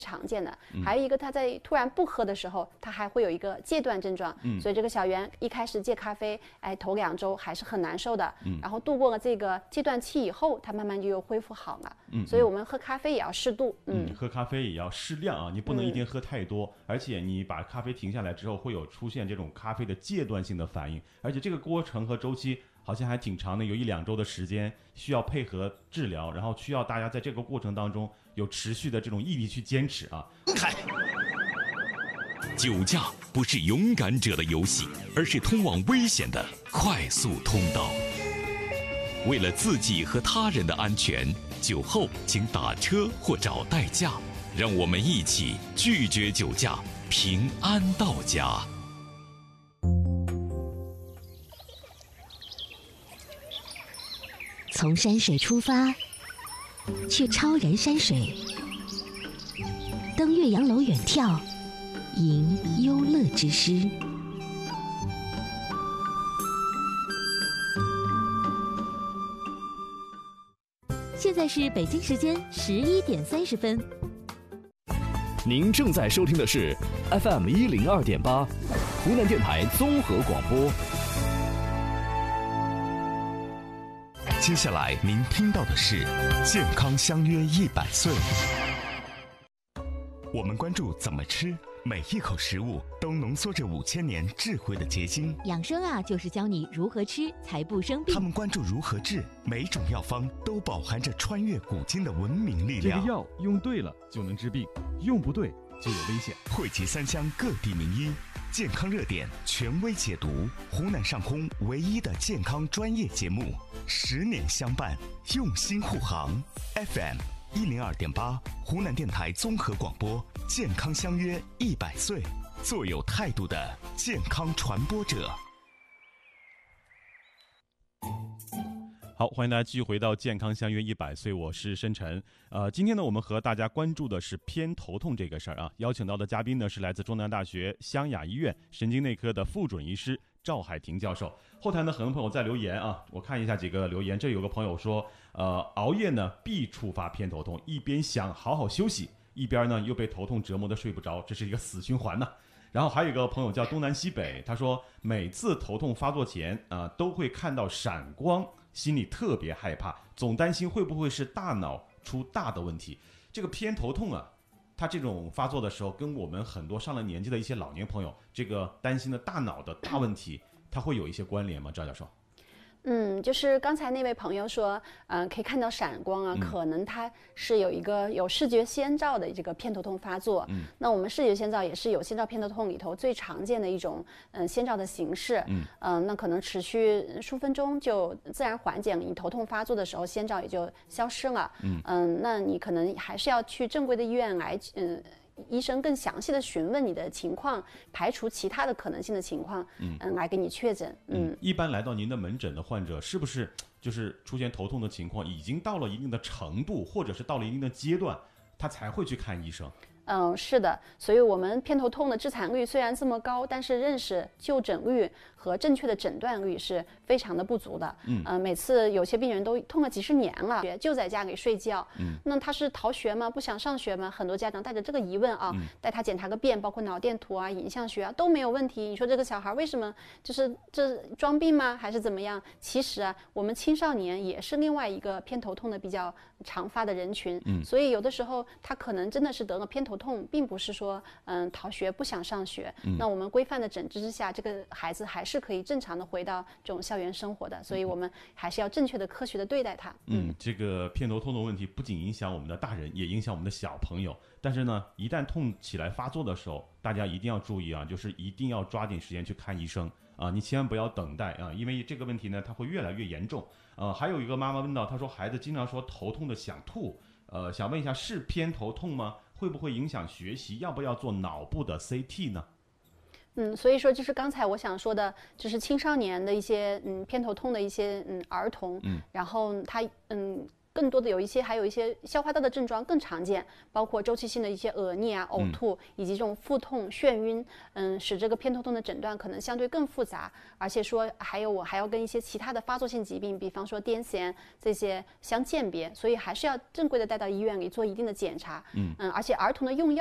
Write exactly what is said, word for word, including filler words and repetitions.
常见的，还有一个他在突然不喝的时候，他还会有一个戒断症状，嗯、所以这个小圆一开始戒咖啡，哎，头两周还是很难受的，嗯、然后度过了这个戒断期以后，他慢慢就又恢复好了，嗯、所以我们喝咖啡也要适度， 嗯，嗯喝咖啡也要适量啊，你不能一天喝太多，嗯、而且你把咖啡停下来之后，会有出现这种咖啡的戒断性的反应，而且这个过程和周期好像还挺长的，有一两周的时间需要配合治疗，然后需要大家在这个过程当中有持续的这种毅力去坚持啊。 开，酒驾不是勇敢者的游戏，而是通往危险的快速通道。为了自己和他人的安全，酒后请打车或找代驾。让我们一起拒绝酒驾，平安到家。 从山水出发，去超然山水，登岳阳楼远眺，吟幽乐之诗。 现在是北京时间十一点三十分。 您正在收听的是 F M 一零二点八，湖南电台综合广播。 接下来您听到的是健康相约一百岁。我们关注怎么吃，每一口食物都浓缩着五千年智慧的结晶。 养生啊，就是教你如何吃才不生病。 他们关注如何治，每种药方都饱含着穿越古今的文明力量。 这个药用对了就能治病，用不对就有危险。 汇集三湘各地名医，健康热点权威解读，湖南上空唯一的健康专业节目，十年相伴，用心护航。F M 一零二点八，湖南电台综合广播，健康相约一百岁，做有态度的健康传播者。 好，欢迎大家继续回到健康相约一百岁，我是申晨。呃，今天呢，我们和大家关注的是偏头痛这个事儿啊。邀请到的嘉宾呢是来自中南大学湘雅医院神经内科的副准医师赵海婷教授。后台呢，很多朋友在留言啊，我看一下几个留言。这有个朋友说，呃，熬夜呢必触发偏头痛，一边想好好休息，一边呢又被头痛折磨得睡不着，这是一个死循环呢、啊。然后还有一个朋友叫东南西北，他说每次头痛发作前啊、呃、都会看到闪光，心里特别害怕，总担心会不会是大脑出大的问题。这个偏头痛啊，它这种发作的时候，跟我们很多上了年纪的一些老年朋友这个担心的大脑的大问题，它会有一些关联吗？赵教授？ 嗯，就是刚才那位朋友说，嗯、呃，可以看到闪光啊，嗯、可能他是有一个有视觉先兆的这个偏头痛发作。嗯，那我们视觉先兆也是有先兆偏头痛里头最常见的一种，嗯、呃，先兆的形式。嗯，嗯、呃，那可能持续数分钟就自然缓解了，你头痛发作的时候先兆也就消失了。嗯，嗯、呃，那你可能还是要去正规的医院来，嗯、呃。医生更详细的询问你的情况，排除其他的可能性的情况，嗯，嗯来给你确诊。嗯， 嗯一般来到您的门诊的患者，是不是就是出现头痛的情况已经到了一定的程度，或者是到了一定的阶段，他才会去看医生？ 嗯，是的，所以我们偏头痛的致残率虽然这么高，但是认识、就诊率和正确的诊断率是非常的不足的。嗯，呃，每次有些病人都痛了几十年了，就在家里睡觉。嗯，那他是逃学吗？不想上学吗？很多家长带着这个疑问啊，嗯、带他检查个遍，包括脑电图啊、影像学啊都没有问题。你说这个小孩为什么就是这装病吗？还是怎么样？其实啊，我们青少年也是另外一个偏头痛的比较常发的人群。嗯，所以有的时候他可能真的是得了偏头痛，并不是说嗯逃学不想上学。嗯，那我们规范的诊治之下，这个孩子还是可以正常的回到这种校园生活的。所以我们还是要正确的、科学的对待他。 嗯，嗯这个偏头痛的问题不仅影响我们的大人，也影响我们的小朋友。但是呢，一旦痛起来发作的时候，大家一定要注意啊，就是一定要抓紧时间去看医生啊，你千万不要等待啊，因为这个问题呢，它会越来越严重。呃，还有一个妈妈问到，她说孩子经常说头痛的想吐，呃，想问一下是偏头痛吗？会不会影响学习？要不要做脑部的 C T 呢？ 嗯，所以说就是刚才我想说的，就是青少年的一些嗯偏头痛的一些嗯儿童，嗯，然后他嗯更多的有一些还有一些消化道的症状更常见，包括周期性的一些恶逆啊、呕吐，以及这种腹痛、眩晕，嗯，使这个偏头痛的诊断可能相对更复杂，而且说还有我还要跟一些其他的发作性疾病，比方说癫痫这些相鉴别，所以还是要正规的带到医院里做一定的检查，嗯嗯，而且儿童的用药